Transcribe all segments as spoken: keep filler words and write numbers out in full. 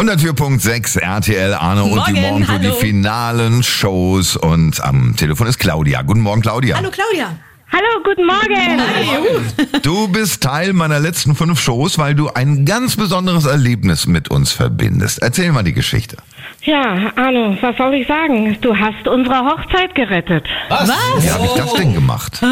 hundertvier Komma sechs R T L, Arne und die Morgen, Morgen für die hallo. finalen Shows. Und am Telefon ist Claudia. Guten Morgen, Claudia. Hallo Claudia. Hallo, guten Morgen. Du bist Teil meiner letzten fünf Shows, weil du ein ganz besonderes Erlebnis mit uns verbindest. Erzähl mal die Geschichte. Ja, Arno, was soll ich sagen? Du hast unsere Hochzeit gerettet. Was? Wie habe ich das denn gemacht?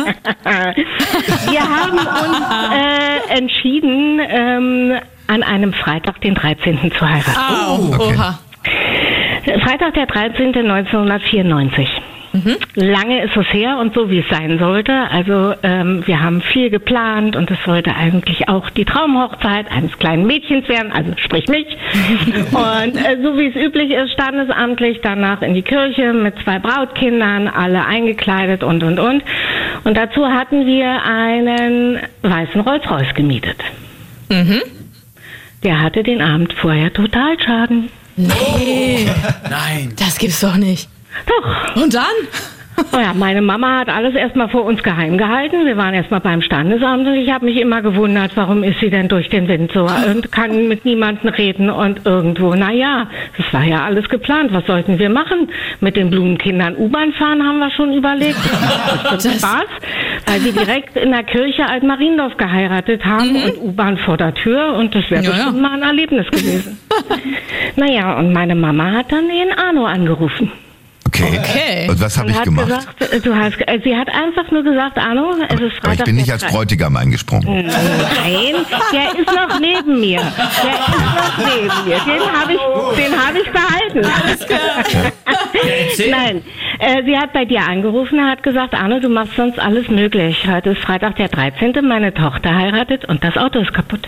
Wir haben uns äh, entschieden, ähm, an einem Freitag, den dreizehnten zu heiraten. Oh, Okay. oha. Freitag, der dreizehnte neunzehnhundertvierundneunzig. Mhm. Lange ist es her und so, wie es sein sollte. Also ähm, wir haben viel geplant und es sollte eigentlich auch die Traumhochzeit eines kleinen Mädchens werden, also sprich mich. Und äh, so wie es üblich ist, standesamtlich danach in die Kirche mit zwei Brautkindern, alle eingekleidet und, und, und. Und dazu hatten wir einen weißen Rolls-Royce gemietet. Mhm. Der hatte den Abend vorher Totalschaden. Nee, Nein. das gibt's doch nicht. Doch. Und dann? Naja, meine Mama hat alles erstmal vor uns geheim gehalten. Wir waren erstmal beim Standesamt und ich habe mich immer gewundert, warum ist sie denn durch den Wind so und kann mit niemandem reden und irgendwo. Naja, das war ja alles geplant. Was sollten wir machen? Mit den Blumenkindern U-Bahn fahren haben wir schon überlegt. Das ist Spaß, weil sie direkt in der Kirche Altmariendorf geheiratet haben und U-Bahn vor der Tür und das wäre Ja, bestimmt ja. mal ein Erlebnis gewesen. Naja, und meine Mama hat dann den Arno angerufen. Okay. Okay. Und was habe Und ich hat gemacht? gesagt, äh, du hast, äh, sie hat einfach nur gesagt, Arno, es ist Freitag. Aber ich bin nicht der als Drei- Bräutigam eingesprungen. Nein, der ist noch neben mir. Der ist noch neben mir. Den habe ich, den habe ich behalten. Alles klar. Erzähl. Nein, äh, sie hat bei dir angerufen und hat gesagt, Arno, du machst sonst alles möglich. Heute ist Freitag der dreizehnte Meine Tochter heiratet und das Auto ist kaputt.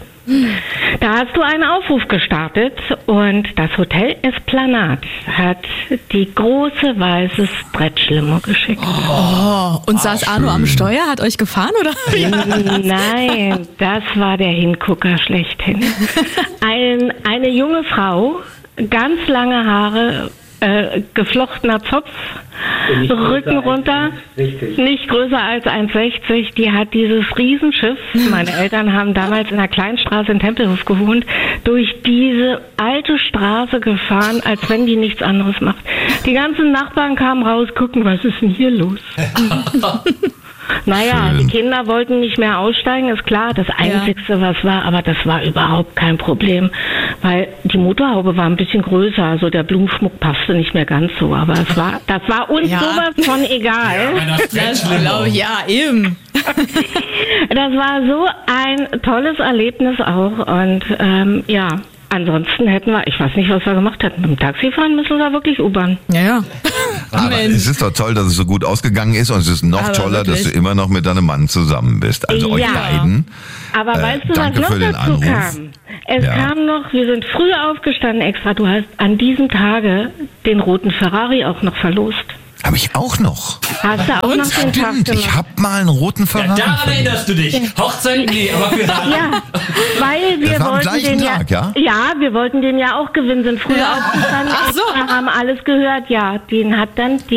Da hast du einen Aufruf gestartet und das Hotel Esplanade hat die große weiße Stretch-Limo geschickt. Oh, und saß Arno am Steuer? Hat euch gefahren, oder? Nein, das war der Hingucker schlechthin. Ein, eine junge Frau, ganz lange Haare, äh, geflochtener Zopf, Nicht größer Rücken als runter, eins Komma sechzig. nicht größer als eins Komma sechzig. Die hat dieses Riesenschiff, meine Eltern haben damals in der Kleinstraße in Tempelhof gewohnt, durch diese alte Straße gefahren, als wenn die nichts anderes macht. Die ganzen Nachbarn kamen raus, gucken, was ist denn hier los? Naja, Schön. die Kinder wollten nicht mehr aussteigen, ist klar. Das Einzigste, was war, aber das war überhaupt kein Problem, weil die Motorhaube war ein bisschen größer, also der Blumenschmuck passte nicht mehr ganz so, aber es war, das war uns Ja. sowas von egal. Einer Das Stretch-Limo. glaube ich, ja, eben. Das war so ein tolles Erlebnis auch und ähm, ja, ansonsten hätten wir, ich weiß nicht, was wir gemacht hätten, mit dem Taxi fahren müssen oder wirklich U-Bahn. Ja, ja. Aber Mensch. es ist doch toll, dass es so gut ausgegangen ist und es ist noch Aber toller, wirklich. dass du immer noch mit deinem Mann zusammen bist. Also euch Ja. beiden. Aber Äh, weißt du, was danke noch für den dazu Anruf. kam? Es Ja. kam noch, wir sind früh aufgestanden extra, du hast an diesem Tage den roten Ferrari auch noch verlost. Habe ich auch noch. Hast du auch noch den Tag Stimmt, ich gemacht? habe mal einen roten Ja, Ferrari. daran erinnerst du dich. Hochzeit? Nee, aber wir Ja, weil wir Das war am wollten gleichen den Tag, ja, ja? wir wollten den ja auch gewinnen, sind früher Ja. aufgestanden, Ach so. extra, haben alles gehört, ja, den hat dann die